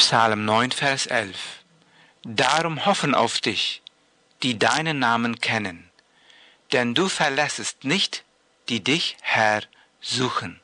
Psalm 9, Vers 11. Darum hoffen auf dich, die deinen Namen kennen, denn du verlässest nicht, die dich, Herr, suchen.